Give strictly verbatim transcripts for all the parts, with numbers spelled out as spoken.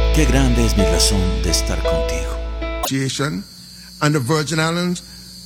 Qué grande es mi razón de estar contigo. And the Virgin Islands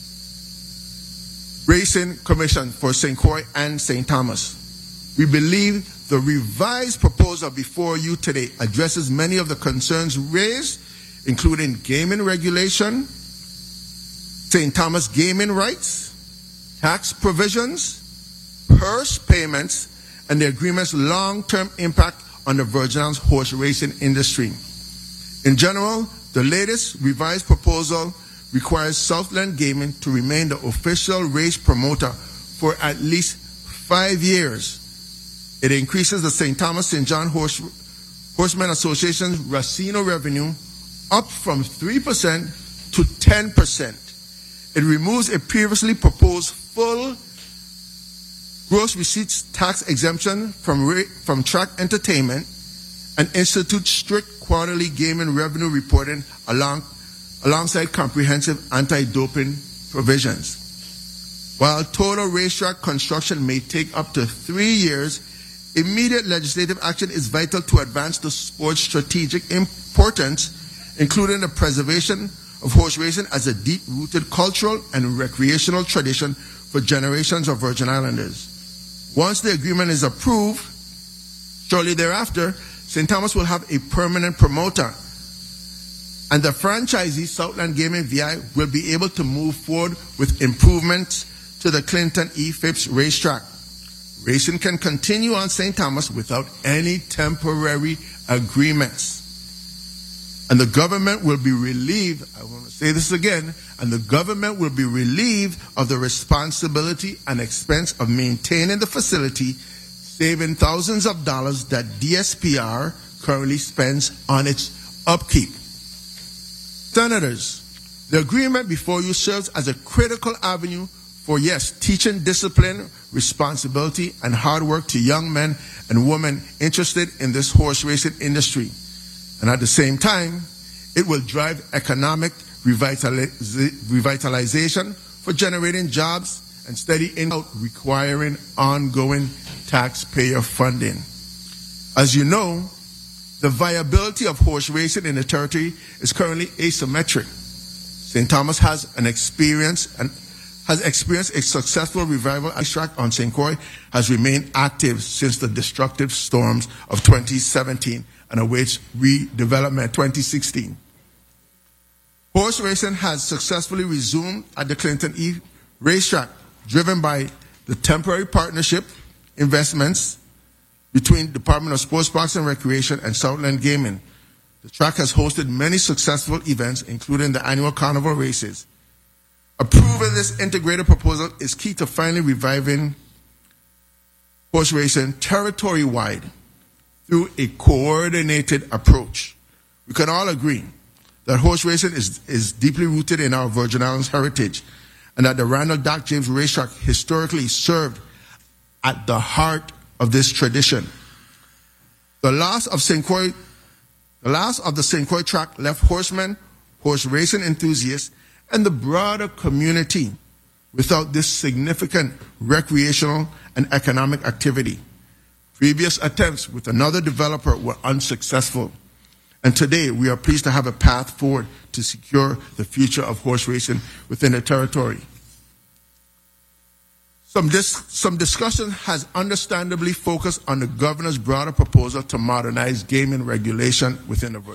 Racing Commission for Saint Croix and Saint Thomas. We believe the revised proposal before you today addresses many of the concerns raised, including gaming regulation, Saint Thomas gaming rights, tax provisions, purse payments, and the agreement's long-term impact on the Virgin Islands horse racing industry. In general, the latest revised proposal requires Southland Gaming to remain the official race promoter for at least five years. It increases the Saint Thomas Saint John Horse, Horsemen Association's Racino revenue up from three percent to ten percent. It removes a previously proposed full gross receipts tax exemption from, ra- from track entertainment and institutes strict quarterly gaming revenue reporting along alongside comprehensive anti-doping provisions. While total racetrack construction may take up to three years, immediate legislative action is vital to advance the sport's strategic importance, including the preservation of horse racing as a deep-rooted cultural and recreational tradition for generations of Virgin Islanders. Once the agreement is approved, shortly thereafter, Saint Thomas will have a permanent promoter, and the franchisee, Southland Gaming V I, will be able to move forward with improvements to the Clinton E. Phipps racetrack. Racing can continue on Saint Thomas without any temporary agreements. And the government will be relieved, I want to say this again, and the government will be relieved of the responsibility and expense of maintaining the facility, saving thousands of dollars that D S P R currently spends on its upkeep. Senators, the agreement before you serves as a critical avenue for, yes, teaching discipline, responsibility, and hard work to young men and women interested in this horse racing industry. And at the same time, it will drive economic revitaliz- revitalization for generating jobs and steady income, requiring ongoing taxpayer funding. As you know, the viability of horse racing in the territory is currently asymmetric. Saint Thomas has an experience and has experienced a successful revival. The track on Saint Croix has remained active since the destructive storms of twenty seventeen and awaits redevelopment twenty sixteen. Horse racing has successfully resumed at the Clinton E. racetrack, driven by the temporary partnership investments between Department of Sports, Parks and Recreation and Southland Gaming. The track has hosted many successful events, including the annual carnival races. Approving this integrated proposal is key to finally reviving horse racing territory-wide through a coordinated approach. We can all agree that horse racing is, is deeply rooted in our Virgin Islands heritage, and that the Randall Doc James Racetrack historically served at the heart of this tradition. The loss of Saint Croix, the loss of the Saint Croix track left horsemen, horse racing enthusiasts, and the broader community without this significant recreational and economic activity. Previous attempts with another developer were unsuccessful, and today we are pleased to have a path forward to secure the future of horse racing within the territory. Some, dis- some discussion has understandably focused on the governor's broader proposal to modernize gaming regulation within the